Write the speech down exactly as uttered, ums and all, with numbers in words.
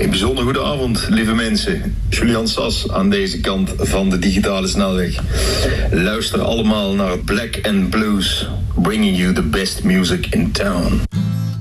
Een bijzonder goede avond, lieve mensen. Julian Sas aan deze kant van de digitale snelweg. Luister allemaal naar Black and Blues, bringing you the best music in town.